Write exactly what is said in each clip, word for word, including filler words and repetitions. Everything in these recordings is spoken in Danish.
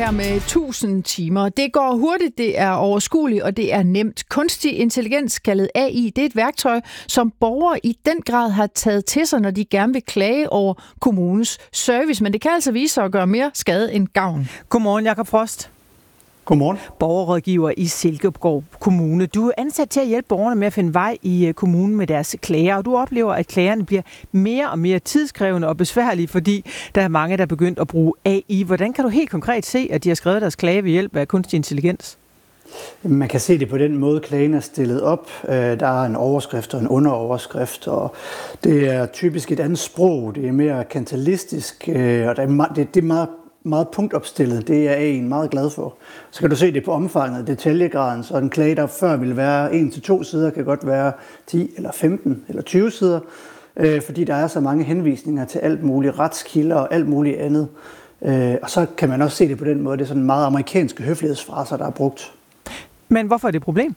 her med tusind timer. Det går hurtigt, det er overskueligt, og det er nemt. Kunstig intelligens, kaldet A I, det er et værktøj, som borgere i den grad har taget til sig, når de gerne vil klage over kommunens service. Men det kan altså vise sig at gøre mere skade end gavn. Godmorgen, Jakob Frost. Godmorgen. Borgerrådgiver i Silkeborg Kommune. Du er ansat til at hjælpe borgerne med at finde vej i kommunen med deres klager, og du oplever, at klagerne bliver mere og mere tidskrævende og besværlige, fordi der er mange, der er begyndt at bruge A I. Hvordan kan du helt konkret se, at de har skrevet deres klage ved hjælp af kunstig intelligens? Man kan se det på den måde, klagen er stillet op. Der er en overskrift og en underoverskrift, og det er typisk et andet sprog. Det er mere kantilistisk, og det er meget meget punktopstillet. Det er A I'en meget glad for. Så kan du se det på omfanget, detaljegraden, så en klage, der før ville være en til to sider, kan godt være ti eller femten eller tyve sider, øh, fordi der er så mange henvisninger til alt muligt, retskilder og alt muligt andet. Øh, og så kan man også se det på den måde. Det er sådan meget amerikanske høflighedsfraser, der er brugt. Men hvorfor er det et problem?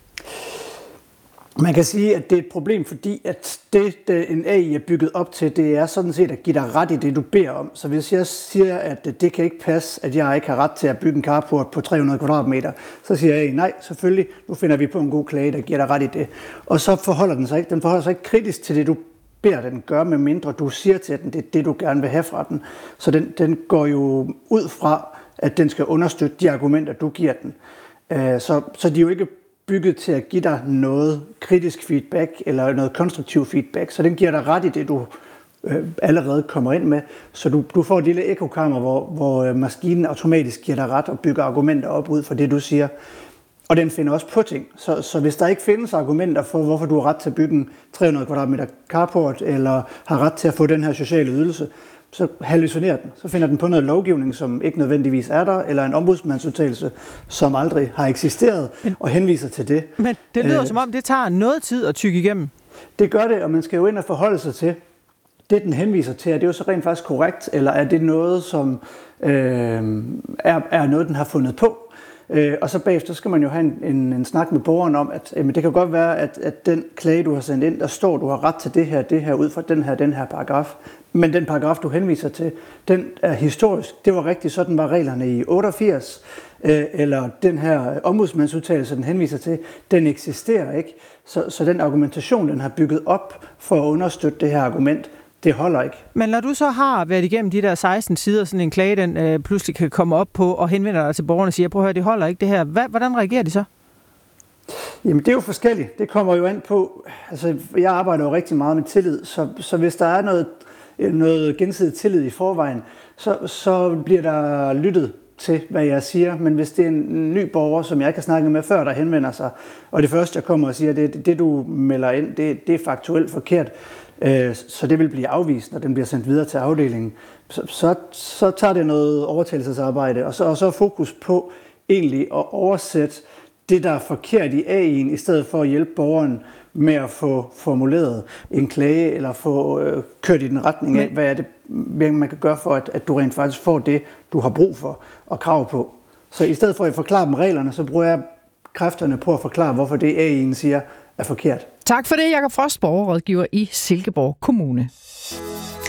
Man kan sige, at det er et problem, fordi at det, det en A I er bygget op til, det er sådan set at give dig ret i det, du beder om. Så hvis jeg siger, at det kan ikke passe, at jeg ikke har ret til at bygge en carport på tre hundrede kvadratmeter, så siger jeg, nej, selvfølgelig, nu finder vi på en god klage, der giver dig ret i det. Og så forholder den sig ikke, den forholder sig ikke kritisk til det, du beder den gøre, med mindre du siger til den, det er det, du gerne vil have fra den. Så den, den går jo ud fra, at den skal understøtte de argumenter, du giver den. Så, så de er jo ikke bygget til at give dig noget kritisk feedback eller noget konstruktiv feedback. Så den giver dig ret i det, du øh, allerede kommer ind med. Så du, du får et lille ekokammer, hvor, hvor øh, maskinen automatisk giver dig ret og bygger argumenter op ud for det, du siger. Og den finder også på ting. Så, så hvis der ikke findes argumenter for, hvorfor du har ret til at bygge en tre hundrede kvadratmeter carport, eller har ret til at få den her sociale ydelse, så hallucinerer den. Så finder den på noget lovgivning, som ikke nødvendigvis er der, eller en ombudsmandsudtalelse, som aldrig har eksisteret, og henviser til det. Men det lyder Æh, som om, det tager noget tid at tygge igennem. Det gør det, og man skal jo ind og forholde sig til det, den henviser til. Er det jo så rent faktisk korrekt, eller er det noget, som øh, er, er noget, den har fundet på? Øh, og så bagefter skal man jo have en, en, en snak med borgeren om, at øh, det kan godt være, at, at den klage, du har sendt ind, der står, du har ret til det her, det her, ud fra den her, den her paragraf. Men den paragraf, du henviser til, den er historisk. Det var rigtigt, sådan var reglerne i otteogfirs. Øh, eller den her ombudsmandsudtalelse, den henviser til, den eksisterer ikke. Så, så den argumentation, den har bygget op for at understøtte det her argument, det holder ikke. Men når du så har været igennem de der seksten sider, sådan en klage, den øh, pludselig kan komme op på, og henvender dig til borgerne og siger, prøv at høre, det holder ikke det her. Hva, hvordan reagerer de så? Jamen det er jo forskelligt. Det kommer jo an på, altså jeg arbejder jo rigtig meget med tillid, så, så hvis der er noget, noget gensidig tillid i forvejen, så, så bliver der lyttet til, hvad jeg siger. Men hvis det er en ny borger, som jeg ikke har snakket med før, der henvender sig, og det første, jeg kommer og siger, det, det, det du melder ind, det, det er faktuelt forkert, så det vil blive afvist, når den bliver sendt videre til afdelingen. Så, så, så tager det noget overtagelsesarbejde, og så, og så er fokus på egentlig at oversætte det, der er forkert i A I'en, i stedet for at hjælpe borgeren med at få formuleret en klage, eller få øh, kørt i den retning af, hvad er det, man kan gøre for, at, at du rent faktisk får det, du har brug for og krav på. Så i stedet for at forklare dem reglerne, så bruger jeg kræfterne på at forklare, hvorfor det A I'en siger er forkert. Tak for det, Jakob Frost, borgerrådgiver i Silkeborg Kommune.